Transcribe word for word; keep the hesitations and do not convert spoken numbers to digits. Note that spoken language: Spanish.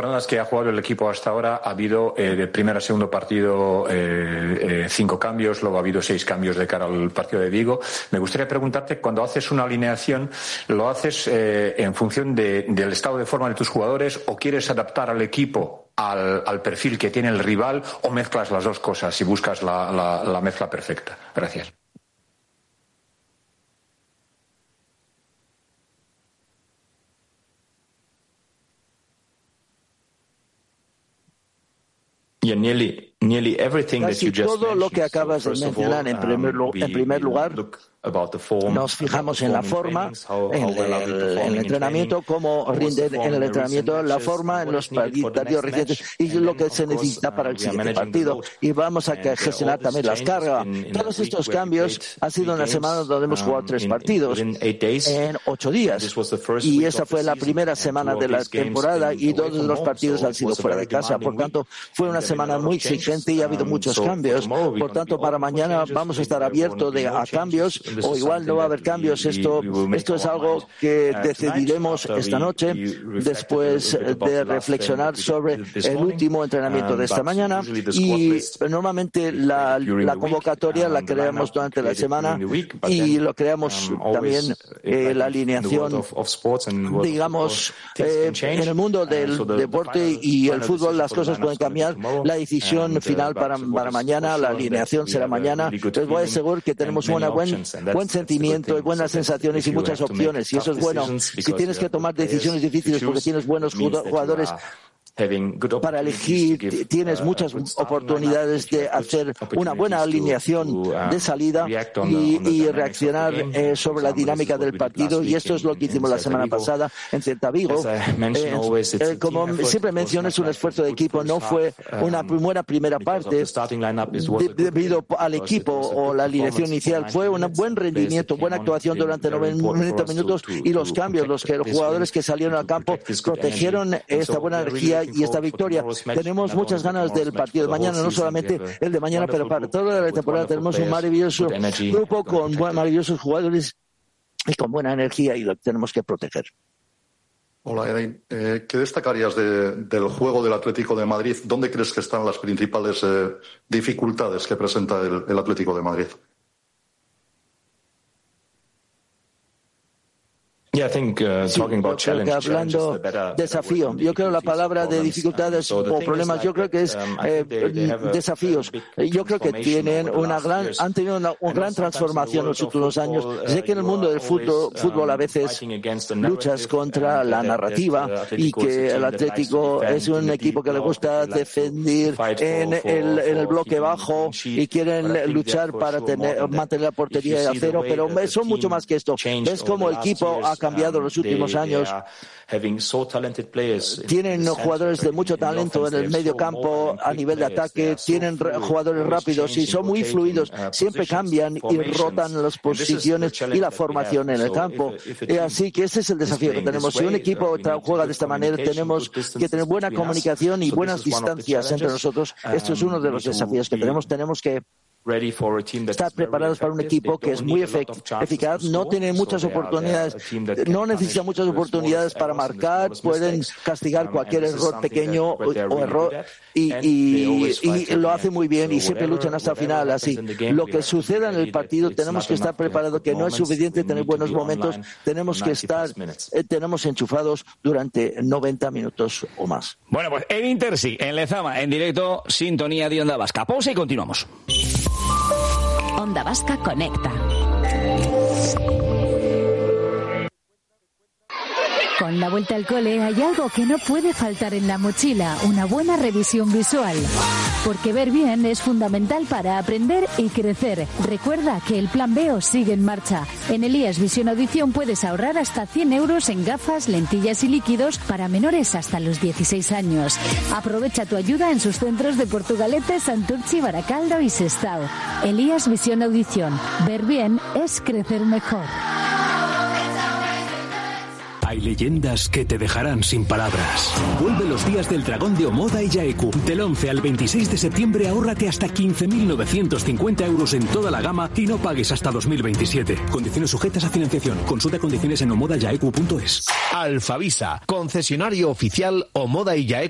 En las que ha jugado el equipo hasta ahora ha habido eh, de primer a segundo partido eh, eh, cinco cambios, luego ha habido seis cambios de cara al partido de Vigo. Me gustaría preguntarte, cuando haces una alineación, ¿lo haces eh, en función de, del estado de forma de tus jugadores o quieres adaptar al equipo al, al perfil que tiene el rival o mezclas las dos cosas y buscas la, la, la mezcla perfecta? Gracias. Yeah, nearly, nearly everything that you just todo lo que acabas de mencionar, en primer, en primer lugar, nos fijamos en la forma, en el, en el entrenamiento, cómo rinde en el entrenamiento, la forma en los partidos recientes y lo que se necesita para el siguiente partido. Y vamos a gestionar también las cargas. Todos estos cambios ha sido una semana donde hemos jugado tres partidos en ocho días. Y esa fue la primera semana de la temporada y dos de los partidos han sido fuera de casa. Por tanto, fue una semana muy exigente y ha habido muchos cambios. Por tanto, para mañana vamos a estar abiertos de, a cambios. O igual no va a haber cambios. Esto, esto es algo que decidiremos esta noche después de reflexionar sobre el último entrenamiento de esta mañana. Y normalmente la, la convocatoria la creamos durante la semana y lo creamos también eh, la alineación, digamos, eh, en el mundo del deporte y el fútbol las cosas pueden cambiar. La decisión final para, para mañana, la alineación será mañana. Les voy a asegurar que tenemos una buena buen sentimiento y buenas sensaciones y muchas opciones, y eso es bueno. Si tienes que tomar decisiones difíciles porque tienes buenos jugadores para elegir, tienes muchas oportunidades de hacer una buena alineación de salida y, y reaccionar eh, sobre la dinámica del partido, y esto es lo que hicimos la semana pasada en Celta Vigo. Eh, eh, como siempre menciono, es un esfuerzo de equipo, no fue una buena primera parte de, debido al equipo o la alineación inicial, fue un buen rendimiento, buena actuación durante noventa minutos y los cambios, los que los jugadores que salieron al campo protegieron esta buena energía y esta victoria. Tenemos muchas ganas del partido de mañana, no solamente el de mañana, pero para toda la temporada tenemos un maravilloso grupo con maravillosos jugadores y con buena energía, y lo tenemos que proteger. Hola, Elaine. Eh, ¿Qué destacarías de, del juego del Atlético de Madrid? ¿Dónde crees que están las principales eh, dificultades que presenta el, el Atlético de Madrid? Yeah, I think, uh, sí, talking about yo creo que hablando de desafío, yo creo la palabra de dificultades o problemas, yo creo que es eh, desafíos. Yo creo que tienen una gran, han tenido una, una gran transformación en los últimos años. Sé que en el mundo del fútbol, fútbol a veces luchas contra la narrativa y que el Atlético es un equipo que le gusta defender en el, en el bloque bajo y quieren luchar para tener, mantener la portería a cero, pero son mucho más que esto. Es como el equipo ha cambiado en los últimos años. Tienen jugadores de mucho talento en el medio campo, a nivel de ataque, tienen jugadores rápidos y son muy fluidos, siempre cambian y rotan las posiciones y la formación en el campo. Y así que ese es el desafío que tenemos. Si un equipo juega de esta manera, tenemos que tener buena comunicación y buenas distancias entre nosotros. Esto es uno de los desafíos que tenemos. Tenemos que estar preparados para un equipo que es muy eficaz, no tiene muchas oportunidades, no necesita muchas oportunidades para marcar, pueden castigar cualquier error pequeño o, o error y, y, y lo hace muy bien y siempre luchan hasta el final. Así, lo que suceda en el partido tenemos que estar preparados, que no es suficiente tener buenos momentos, tenemos que estar, eh, tenemos enchufados durante noventa minutos o más. Bueno, pues en Intersi, en Lezama, en directo, sintonía de Onda Vasca. Pausa y continuamos. Onda Vasca conecta. Con la vuelta al cole hay algo que no puede faltar en la mochila, una buena revisión visual. Porque ver bien es fundamental para aprender y crecer. Recuerda que el Plan B O sigue en marcha. En Elías Visión Audición puedes ahorrar hasta cien euros en gafas, lentillas y líquidos para menores hasta los dieciséis años. Aprovecha tu ayuda en sus centros de Portugalete, Santurchi, Baracaldo y Sestao. Elías Visión Audición. Ver bien es crecer mejor. Hay leyendas que te dejarán sin palabras. Vuelve los días del dragón de Omoda y Yaeku. Del once al veintiséis de septiembre ahórrate hasta quince mil novecientos cincuenta euros en toda la gama y no pagues hasta dos mil veintisiete. Condiciones sujetas a financiación. Consulta condiciones en omoda yaeku punto es. Alfavisa, concesionario oficial Omoda y Yaeku.